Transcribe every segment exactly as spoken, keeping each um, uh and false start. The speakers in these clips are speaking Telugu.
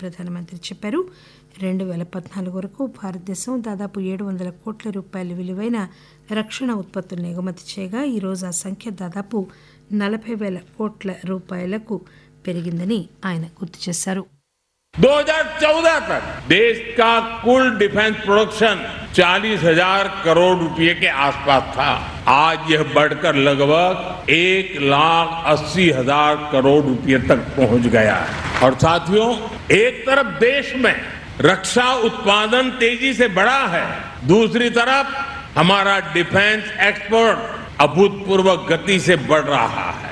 ప్రధానమంత్రి చెప్పారు. రెండు పేల పద్నాలుగు వరకు భారతదేశం దాదాపు ఏడు వందల కోట్ల రూపాయల విలువైన రక్షణ ఉత్పత్తులను ఎగుమతి చేయగా ఈరోజు ఆ సంఖ్య దాదాపు నలభై పేల కోట్ల రూపాయలకు పెరిగిందని ఆయన గుర్తు చేశారు. दो हज़ार चौदह तक देश का कुल डिफेंस प्रोडक्शन चालीस हजार करोड़ रुपए के आसपास था. आज यह बढ़कर लगभग एक लाख अस्सी हजार करोड़ रुपए तक पहुंच गया है. और साथियों, एक तरफ देश में रक्षा उत्पादन तेजी से बढ़ा है, दूसरी तरफ हमारा डिफेंस एक्सपोर्ट अभूतपूर्व गति से बढ़ रहा है.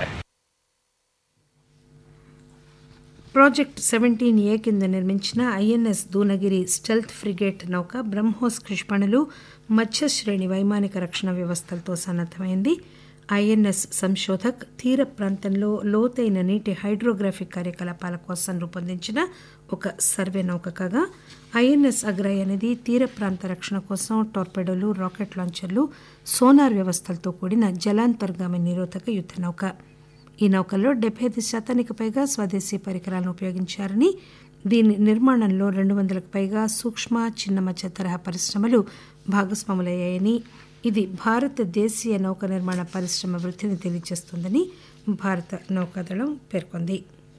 ప్రాజెక్ట్ సెవెంటీన్ ఏ కింద నిర్మించిన ఐఎన్ఎస్ దూనగిరి స్టెల్త్ ఫ్రిగేట్ నౌక బ్రహ్మోస్ క్షిపణులు మధ్యశ్రేణి వైమానిక రక్షణ వ్యవస్థలతో సన్నద్దమైంది. ఐఎన్ఎస్ సంశోధక్ తీర ప్రాంతంలో లోతైన నీటి హైడ్రోగ్రాఫిక్ కార్యకలాపాల కోసం రూపొందించిన ఒక సర్వే నౌక కాగా ఐఎన్ఎస్ అగ్రయ్ అనేది తీర ప్రాంత రక్షణ కోసం టార్పెడోలు, రాకెట్ లాంచర్లు, సోనార్ వ్యవస్థలతో కూడిన జలాంతర్గామి నిరోధక యుద్ద నౌక. ఈ నౌకల్లో డెబ్బై ఐదు శాతానికి పైగా స్వదేశీ పరికరాలను ఉపయోగించారని, దీని నిర్మాణంలో రెండు వందలకు పైగా సూక్ష్మ, చిన్న మధ్య తరహా పరిశ్రమలు భాగస్వాములయ్యాయని, ఇది భారత దేశీయ నౌక నిర్మాణ పరిశ్రమ వృద్ధిని తెలియజేస్తుందని భారత నౌకాదళం పేర్కొంది.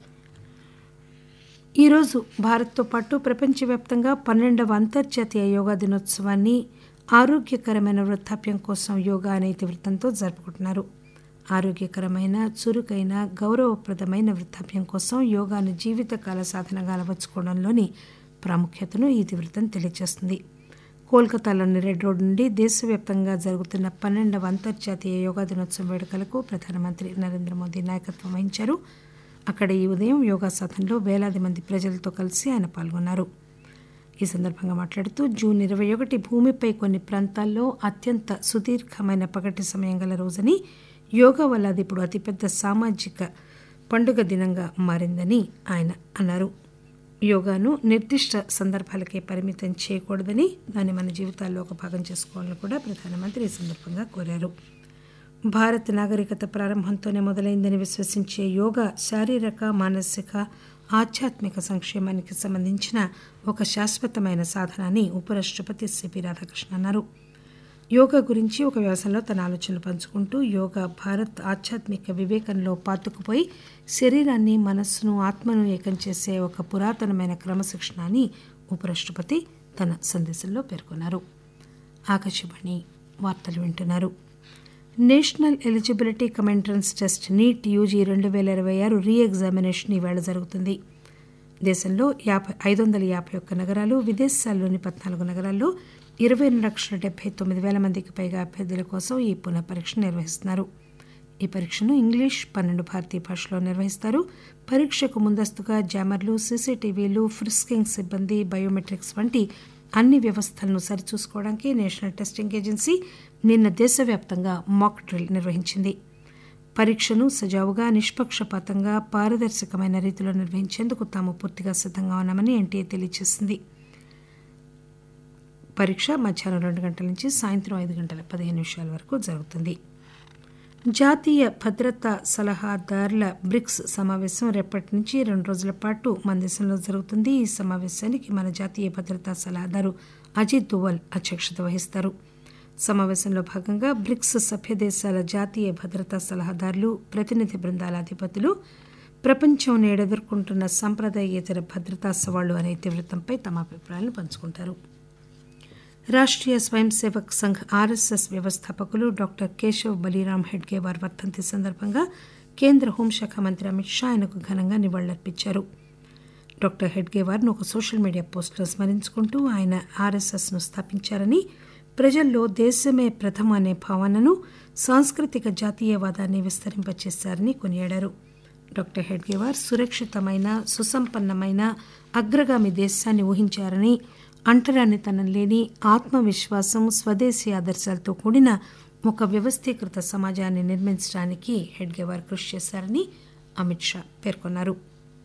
ఈరోజు భారత్తో పాటు ప్రపంచవ్యాప్తంగా పన్నెండవ అంతర్జాతీయ యోగా దినోత్సవాన్ని ఆరోగ్యకరమైన వృద్ధాప్యం కోసం యోగా అనే ఇతివృత్తంతో జరుపుకుంటున్నారు. ఆరోగ్యకరమైన, చురుకైన, గౌరవప్రదమైన వృద్ధాప్యం కోసం యోగాను జీవితకాల సాధనగా అలవర్చుకోవడంలోని ప్రాముఖ్యతను ఈ ఇతివృత్తం తెలియజేస్తుంది. కోల్కతాలోని రెడ్ రోడ్ నుండి దేశవ్యాప్తంగా జరుగుతున్న పన్నెండవ అంతర్జాతీయ యోగా దినోత్సవం వేడుకలకు ప్రధానమంత్రి నరేంద్ర మోదీ నాయకత్వం వహించారు. అక్కడ ఈ ఉదయం యోగా సాధనలో వేలాది మంది ప్రజలతో కలిసి ఆయన పాల్గొన్నారు. ఈ సందర్భంగా మాట్లాడుతూ జూన్ ఇరవై ఒకటి భూమిపై కొన్ని ప్రాంతాల్లో అత్యంత సుదీర్ఘమైన పగటి సమయం గల రోజని, యోగా వల్ల అది ఇప్పుడు అతిపెద్ద సామాజిక పండుగ దినంగా మారిందని ఆయన అన్నారు. యోగాను నిర్దిష్ట సందర్భాలకే పరిమితం చేయకూడదని, దాన్ని మన జీవితాల్లో ఒక భాగం చేసుకోవాలని కూడా ప్రధానమంత్రి ఈ సందర్భంగా కోరారు. భారత్ నాగరికత ప్రారంభంతోనే మొదలైందని విశ్వసించే యోగా శారీరక, మానసిక, ఆధ్యాత్మిక సంక్షేమానికి సంబంధించిన ఒక శాశ్వతమైన సాధన అని ఉపరాష్ట్రపతి సిపి రాధాకృష్ణ అన్నారు. యోగా గురించి ఒక వ్యాసంలో తన ఆలోచనలు పంచుకుంటూ, యోగా భారత్ ఆధ్యాత్మిక వివేకంలో పాతుకుపోయి శరీరాన్ని, మనస్సును, ఆత్మను ఏకం చేసే ఒక పురాతనమైన క్రమశిక్షణ అని ఉపరాష్ట్రపతి తన సందేశంలో పేర్కొన్నారు. ఆకాశవాణి వార్తలు వింటున్నారు. National eligibility cum entrance test NEET UG రెండు వేల ఇరవై ఆరు రీ ఎగ్జామినేషన్ ఈవేళ జరుగుతుంది. దేశంలో యాభై ఐదు వందల యాభై ఒక్క నగరాలు, విదేశాల్లోని పద్నాలుగు నగరాల్లో ఇరవై రెండు లక్షల డెబ్బై తొమ్మిది వేల మందికి పైగా అభ్యర్థుల కోసం ఈ పునః పరీక్ష నిర్వహిస్తున్నారు. ఈ పరీక్షను ఇంగ్లీష్, పన్నెండు భారతీయ భాషలో నిర్వహిస్తారు. పరీక్షకు ముందస్తుగా జామర్లు, సీసీటీవీలు, ఫ్రిస్కింగ్ సిబ్బంది, బయోమెట్రిక్స్ వంటి అన్ని వ్యవస్థలను సరిచూసుకోవడానికి నేషనల్ టెస్టింగ్ ఏజెన్సీ నిన్న దేశవ్యాప్తంగా మాక్ డ్రిల్ నిర్వహించింది. పరీక్షను సజావుగా, నిష్పక్షపాతంగా, పారదర్శకమైన రీతిలో నిర్వహించేందుకు తాము పూర్తిగా సిద్ధంగా ఉన్నామని ఎన్టీఏ తెలియజేసింది. పరీక్ష మధ్యాహ్నం రెండు గంటల నుంచి సాయంత్రం ఐదు గంటల పదిహేను నిమిషాల వరకు జరుగుతుంది. జాతీయ భద్రతా సలహాదారుల బ్రిక్స్ సమావేశం రేపటి నుంచి రెండు రోజుల పాటు మన దేశంలో జరుగుతుంది. ఈ సమావేశానికి మన జాతీయ భద్రతా సలహాదారు అజిత్ దోవల్ అధ్యక్షత వహిస్తారు. సమావేశంలో భాగంగా బ్రిక్స్ సభ్య దేశాల జాతీయ భద్రతా సలహాదారులు, ప్రతినిధి బృందాల అధిపతులు ప్రపంచం నేడు ఎదుర్కొంటున్న సంప్రదాయేతర భద్రతా సవాళ్లు అనే ఇతివృత్తంపై తమ అభిప్రాయాలను పంచుకుంటారు. రాష్ట్రీయ స్వయం సేవక్ సంఘ్ ఆర్ఎస్ఎస్ వ్యవస్థాపకులు డాక్టర్ కేశవ్ బలీరామ్ హెడ్గేవార్ వర్ధంతి సందర్భంగా కేంద్ర హోంశాఖ మంత్రి అమిత్ షా ఆయనకు ఘనంగా నివాళులర్పించారు. డాక్టర్ హెడ్గేవార్ను ఒక సోషల్ మీడియా పోస్టులో స్మరించుకుంటూ ఆయన ఆర్ఎస్ఎస్ను స్థాపించారని, ప్రజల్లో దేశమే ప్రథమ అనే భావనను, సాంస్కృతిక జాతీయవాదాన్ని విస్తరింపచేశారని కొనియాడారు. డాక్టర్ హెడ్గేవార్ సురక్షితమైన, సుసంపన్నమైన అగ్రగామి దేశాన్ని ఊహించారని, అంటరానితనం లేని, ఆత్మవిశ్వాసం, స్వదేశీ ఆదర్శాలతో కూడిన ఒక వ్యవస్థీకృత సమాజాన్ని నిర్మించడానికి హెడ్గేవార్ కృషి చేశారని అమిత్ షా పేర్కొన్నారు.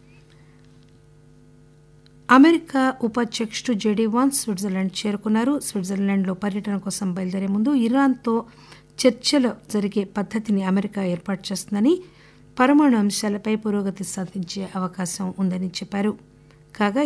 అమెరికా ఉపాధ్యక్షుడు జేడీ వాన్స్ స్విట్జర్లాండ్ చేరుకున్నారు. స్విట్జర్లాండ్లో పర్యటన కోసం బయలుదేరే ముందు ఇరాన్తో చర్చలు జరిగే పద్దతిని అమెరికా ఏర్పాటు చేస్తుందని, పరమాణు అంశాలపై పురోగతి సాధించే అవకాశం ఉందని చెప్పారు. కాగా